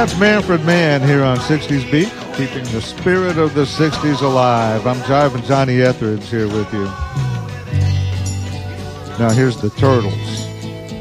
That's Manfred Mann here on 60s Beat, keeping the spirit of the 60s alive. I'm Jive and Johnny Etheridge here with you. Now here's the Turtles.